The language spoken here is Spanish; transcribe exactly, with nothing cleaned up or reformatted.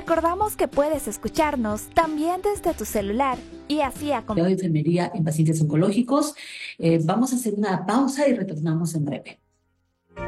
recordamos que puedes escucharnos también desde tu celular y así acompañar. De enfermería en pacientes oncológicos. Eh, vamos a hacer una pausa y retornamos en breve.